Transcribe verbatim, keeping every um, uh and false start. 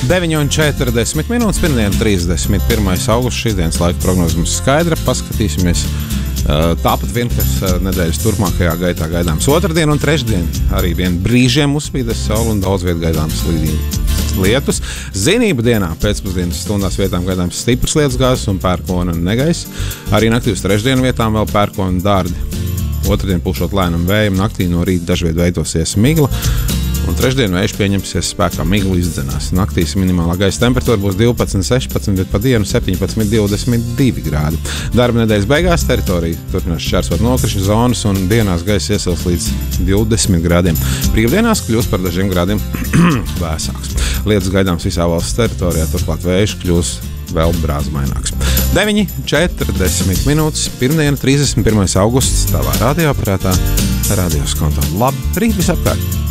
deviņi un četrdesmit minūtes, pirmdien trīsdesmit pirmais augusts, šīs dienas laika prognoze mums skaidra, paskatīsimies. Tāpat vien, kas nedēļas turpmākajā gaitā gaidāms otrdien un trešdien, arī vien brīžiem uzspīdēs saule un daudz viet gaidāms lietus. Zinību dienā pēcpusdienas stundās vietām gaidāms stiprs lietus gāzes un pērkona negaiss. Arī naktī uz trešdienu vietām vēl pērkona dārdi. Otrdien pūšot lēnam vējam, naktī no rīta dažviet veidosies migla. Un trešdien vējš pieņemsies spēkā, migla izdzenās. Naktīs minimālā gaisa temperatūra būs divpadsmit, sešpadsmit, bet pa dienu septiņpadsmit, divdesmit divi grādi. Darba nedēļas beigās teritorija turpinās šķērsot nokrišņu zonas un dienās gaisa iesils līdz divdesmit grādiem. Brīvdienās kļūs par dažiem grādiem vēsāks. Lietus gaidāms visā valsts teritorijā, turklāt vējš kļūs vēl brāzmaināks. deviņi četrdesmit minūtes, pirmdiena trīsdesmit pirmais augusts, tavā radioaparātā, radioskonto. Labi, rīt visapkārt!